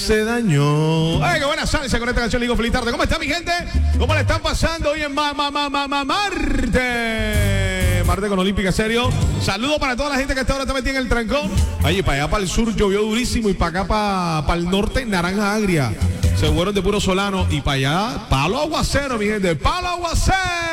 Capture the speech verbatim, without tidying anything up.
hace daño. ¡Ay, qué buena salsa con esta canción! Le digo feliz tarde. ¿Cómo está mi gente? ¿Cómo le están pasando hoy en ma, ma, ma, ma, ma, Marte? Marte con Olímpica Serio. Saludos para toda la gente que hasta ahora está metida en el trancón. Oye, para allá para el sur llovió durísimo y para acá para, para el norte naranja agria. Se fueron de puro solano y para allá palo aguacero, mi gente. Palo aguacero.